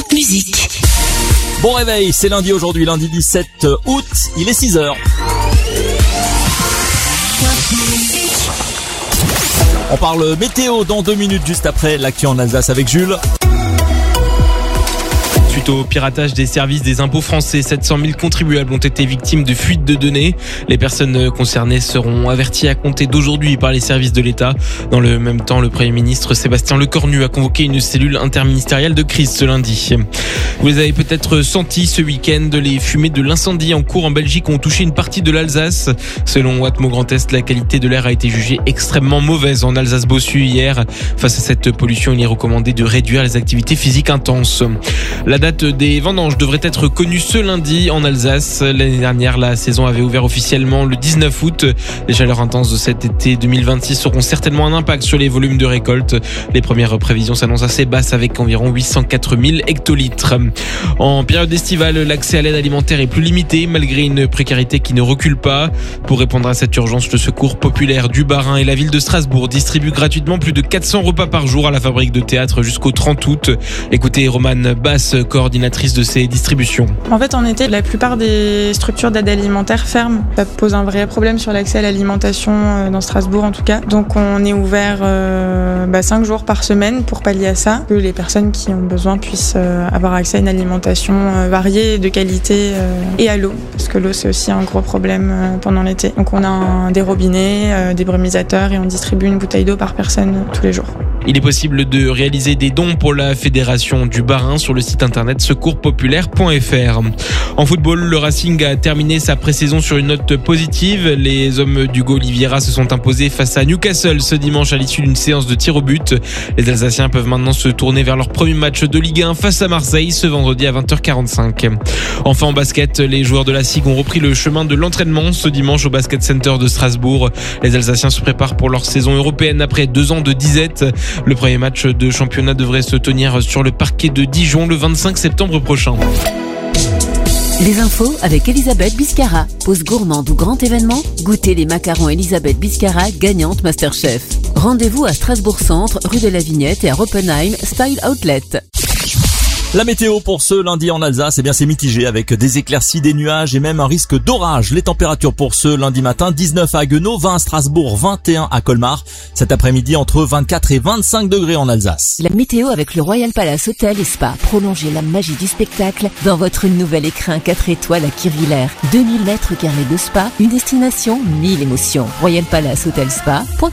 musique. Bon réveil, c'est lundi aujourd'hui, lundi 17 août, il est 6h. On parle météo dans 2 minutes, juste après l'actu en Alsace avec Jules. Suite au piratage des services des impôts français, 700 000 contribuables ont été victimes de fuites de données. Les personnes concernées seront averties à compter d'aujourd'hui par les services de l'État. Dans le même temps, le Premier ministre Sébastien Lecornu a convoqué une cellule interministérielle de crise ce lundi. Vous les avez peut-être senti ce week-end, les fumées de l'incendie en cours en Belgique ont touché une partie de l'Alsace. Selon Watmo Grand Est, la qualité de l'air a été jugée extrêmement mauvaise en Alsace-Bossu hier. Face à cette pollution, il est recommandé de réduire les activités physiques intenses. La date des vendanges devrait être connue ce lundi en Alsace. L'année dernière, la saison avait ouvert officiellement le 19 août. Les chaleurs intenses de cet été 2026 auront certainement un impact sur les volumes de récolte. Les premières prévisions s'annoncent assez basses avec environ 804 000 hectolitres. En période estivale, l'accès à l'aide alimentaire est plus limité malgré une précarité qui ne recule pas. Pour répondre à cette urgence, le Secours populaire du Bas-Rhin et la ville de Strasbourg distribuent gratuitement plus de 400 repas par jour à la fabrique de théâtre jusqu'au 30 août. Écoutez Romane Basse, coordinatrice de ces distributions. En fait, en été, la plupart des structures d'aide alimentaire ferment. Ça pose un vrai problème sur l'accès à l'alimentation dans Strasbourg en tout cas. Donc on est ouvert 5 jours par semaine pour pallier à ça, que les personnes qui ont besoin puissent avoir accès à une alimentation variée, de qualité et à l'eau, parce que l'eau c'est aussi un gros problème pendant l'été. Donc on a des robinets, des brumisateurs et on distribue une bouteille d'eau par personne tous les jours. Il est possible de réaliser des dons pour la Fédération du Bas-Rhin sur le site internet secourspopulaire.fr. En football, le Racing a terminé sa pré-saison sur une note positive. Les hommes d'Hugo Oliveira se sont imposés face à Newcastle ce dimanche à l'issue d'une séance de tir au but. Les Alsaciens peuvent maintenant se tourner vers leur premier match de Ligue 1 face à Marseille ce vendredi à 20h45. Enfin en basket, les joueurs de la SIG ont repris le chemin de l'entraînement ce dimanche au Basket Center de Strasbourg. Les Alsaciens se préparent pour leur saison européenne après 2 ans de disette. Le premier match de championnat devrait se tenir sur le parquet de Dijon le 25 septembre prochain. Les infos avec Elisabeth Biscara. Pause gourmande ou grand événement, goûtez les macarons Elisabeth Biscara, gagnante Masterchef. Rendez-vous à Strasbourg Centre, rue de la Vignette et à Oppenheim, Style Outlet. La météo pour ce lundi en Alsace, c'est mitigé avec des éclaircies, des nuages et même un risque d'orage. Les températures pour ce lundi matin, 19 à Haguenau, 20 à Strasbourg, 21 à Colmar. Cet après-midi, entre 24 et 25 degrés en Alsace. La météo avec le Royal Palace Hotel et Spa. Prolongez la magie du spectacle dans votre nouvel écrin 4 étoiles à Kirchwiller. 2000 mètres carrés de spa, une destination, 1000 émotions. Royal Palace Hotel Spa.